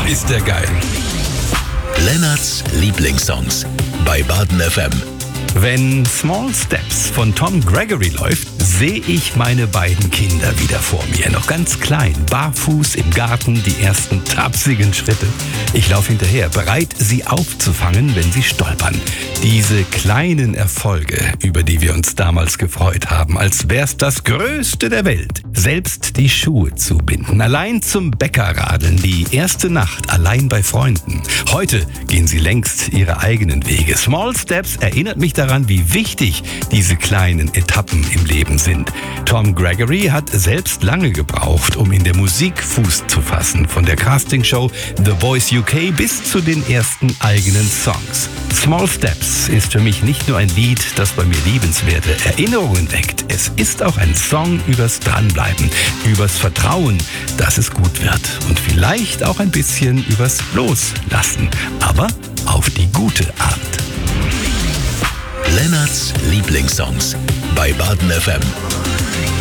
ist der geil. Lennarts Lieblingssongs bei Baden FM. Wenn Small Steps von Tom Gregory läuft, sehe ich meine beiden Kinder wieder vor mir. Noch ganz klein, barfuß im Garten, die ersten tapsigen Schritte. Ich laufe hinterher, bereit, sie aufzufangen, wenn sie stolpern. Diese kleinen Erfolge, über die wir uns damals gefreut haben, als wär's das Größte der Welt. Selbst die Schuhe zubinden, allein zum Bäcker radeln, die erste Nacht allein bei Freunden. Heute gehen sie längst ihre eigenen Wege. Small Steps erinnert mich daran, wie wichtig diese kleinen Etappen im Leben sind. Tom Gregory hat selbst lange gebraucht, um in der Musik Fuß zu fassen. Von der Castingshow The Voice UK bis zu den ersten eigenen Songs. Small Steps ist für mich nicht nur ein Lied, das bei mir liebenswerte Erinnerungen weckt. Es ist auch ein Song übers Dranbleiben, übers Vertrauen, dass es gut wird. Und vielleicht auch ein bisschen übers Loslassen. Aber auf die gute Art. Lennarts Lieblingssongs bei Baden FM.